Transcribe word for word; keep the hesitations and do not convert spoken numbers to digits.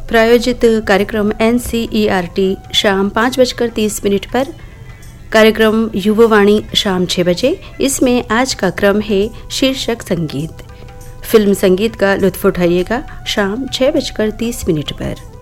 प्रायोजित कार्यक्रम N C E R T शाम पाँच बजकर तीस मिनट पर। कार्यक्रम युववाणी शाम छः बजे। इसमें आज का क्रम है शीर्षक संगीत। फिल्म संगीत का लुत्फ उठाइएगा शाम छः बजकर तीस मिनट पर।